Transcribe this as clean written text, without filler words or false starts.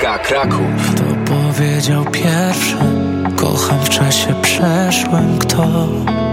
Muzyka Kraków. Kto powiedział pierwszy? Kocham w czasie przeszłym. Kto?